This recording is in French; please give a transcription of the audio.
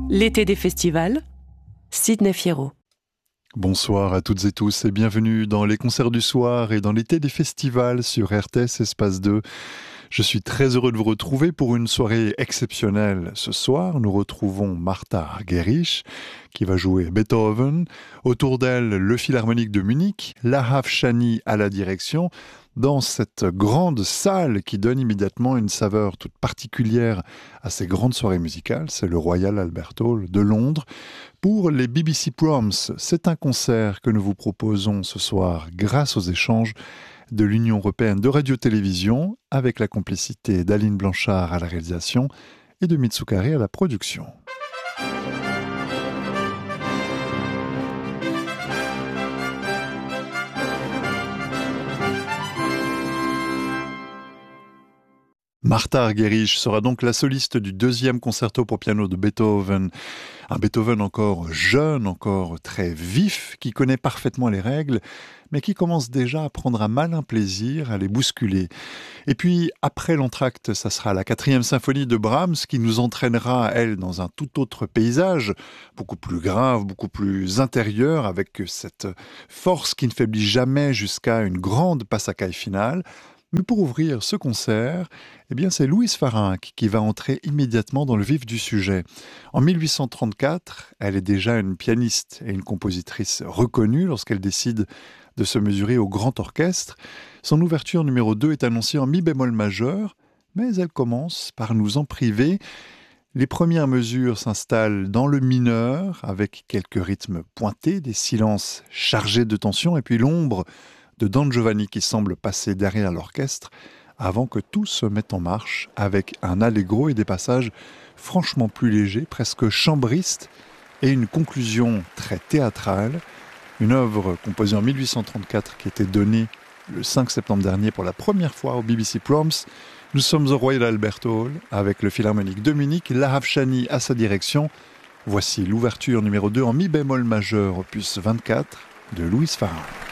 L'été des festivals, Sidney Fierro. Bonsoir à toutes et tous et bienvenue dans les concerts du soir et dans l'été des festivals sur RTS Espace 2. Je suis très heureux de vous retrouver pour une soirée exceptionnelle. Ce soir, nous retrouvons Martha Argerich qui va jouer Beethoven. Autour d'elle, le Philharmonique de Munich, Lahav Shani à la direction, dans cette grande salle qui donne immédiatement une saveur toute particulière à ces grandes soirées musicales. C'est le Royal Albert Hall de Londres. Pour les BBC Proms, c'est un concert que nous vous proposons ce soir grâce aux échanges de l'Union européenne de radio-télévision avec la complicité d'Aline Blanchard à la réalisation et de Mitsukari à la production. Martha Argerich sera donc la soliste du deuxième concerto pour piano de Beethoven. Un Beethoven encore jeune, encore très vif, qui connaît parfaitement les règles, mais qui commence déjà à prendre un malin plaisir à les bousculer. Et puis, après l'entracte, ça sera la 4e symphonie de Brahms qui nous entraînera, elle, dans un tout autre paysage, beaucoup plus grave, beaucoup plus intérieur, avec cette force qui ne faiblit jamais jusqu'à une grande passacaille finale. Mais pour ouvrir ce concert, eh bien c'est Louise Farinck qui va entrer immédiatement dans le vif du sujet. En 1834, elle est déjà une pianiste et une compositrice reconnue lorsqu'elle décide de se mesurer au grand orchestre. Son ouverture numéro 2 est annoncée en mi bémol majeur, mais elle commence par nous en priver. Les premières mesures s'installent dans le mineur, avec quelques rythmes pointés, des silences chargés de tension, et puis l'ombre de Don Giovanni qui semble passer derrière l'orchestre avant que tout se mette en marche avec un allegro et des passages franchement plus légers, presque chambristes, et une conclusion très théâtrale. Une œuvre composée en 1834 qui était donnée le 5 septembre dernier pour la première fois au BBC Proms. Nous sommes au Royal Albert Hall avec le Philharmonique de Munich, Lahav Shani à sa direction. Voici l'ouverture numéro 2 en mi bémol majeur, opus 24 de Louise Farinck.